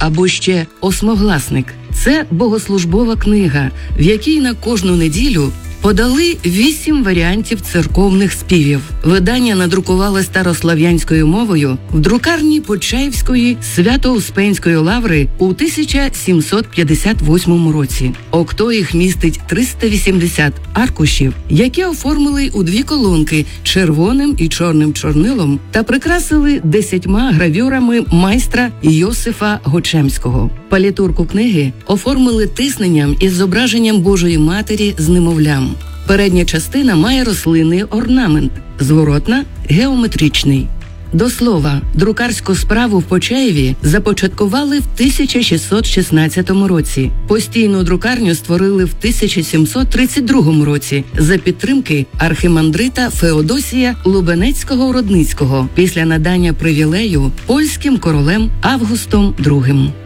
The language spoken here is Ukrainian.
або ще осмогласник. Це богослужбова книга, в якій на кожну неділю подали 8 варіантів церковних співів. Видання надрукували старослов'янською мовою в друкарні Почаївської Свято-Успенської лаври у 1758 році. Окто їх містить 380 аркушів, які оформили у 2 колонки червоним і чорним чорнилом та прикрасили 10 гравюрами майстра Йосифа Гочемського. Палітурку книги оформили тисненням із зображенням Божої Матері з немовлям. Передня частина має рослинний орнамент, зворотна – геометричний. До слова, друкарську справу в Почаєві започаткували в 1616 році. Постійну друкарню створили в 1732 році за підтримки архимандрита Феодосія Лубенецького-Рудницького після надання привілею польським королем Августом II.